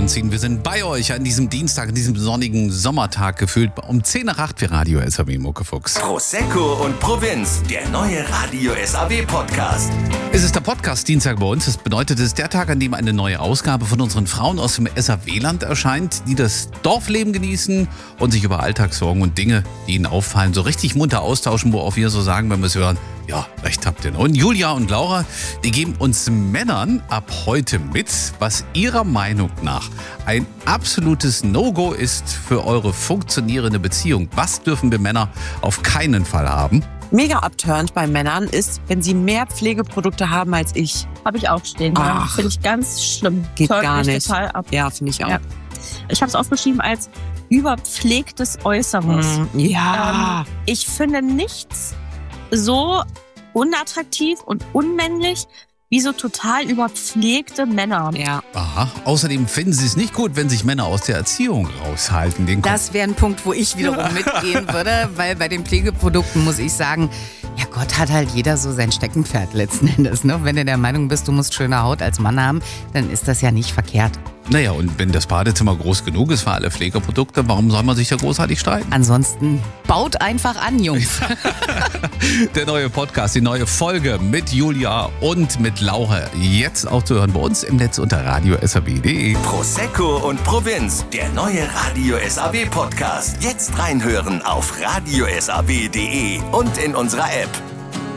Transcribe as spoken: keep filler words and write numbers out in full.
anziehen. Wir sind bei euch an diesem Dienstag, an diesem sonnigen Sommertag, gefühlt um zehn nach acht für Radio S A W Muckefuchs. Prosecco und Provinz, der neue Radio S A W Podcast. Es ist der Podcast-Dienstag bei uns. Das bedeutet, es ist der Tag, an dem eine neue Ausgabe von unseren Frauen aus dem S A W-Land erscheint, die das Dorfleben genießen und sich über Alltagssorgen und Dinge, die ihnen auffallen, so richtig munter austauschen, wo auch wir so sagen, wenn wir es hören, ja, recht habt ihr. Und Julia und Laura, die geben uns Männern ab heute mit, was ihrer Meinung nach ein absolutes No-Go ist für eure funktionierende Beziehung. Was dürfen wir Männer auf keinen Fall haben? Mega abturnt bei Männern ist, wenn sie mehr Pflegeprodukte haben als ich. Habe ich auch stehen. Ach. Finde ich ganz schlimm. Geht Turnt gar mich nicht. Total ab. Ja, finde ich auch. Ja. Ich habe es aufgeschrieben als überpflegtes Äußeres. Mm, ja. Ähm, ich finde nichts so unattraktiv und unmännlich wie so total überpflegte Männer. Ja. Aha. Außerdem finden sie es nicht gut, wenn sich Männer aus der Erziehung raushalten. Den Das wäre ein Punkt, wo ich wiederum mitgehen würde, weil bei den Pflegeprodukten muss ich sagen, ja Gott, hat halt jeder so sein Steckenpferd letzten Endes. Ne? Wenn du der Meinung bist, du musst schöne Haut als Mann haben, dann ist das ja nicht verkehrt. Naja, und wenn das Badezimmer groß genug ist für alle Pflegeprodukte, warum soll man sich da großartig streiten? Ansonsten baut einfach an, Jungs. Der neue Podcast, die neue Folge mit Julia und mit Laura. Jetzt auch zu hören bei uns im Netz unter radio s a w punkt d e. Prosecco und Provinz, der neue Radio S A W Podcast. Jetzt reinhören auf radio s a w punkt d e und in unserer App.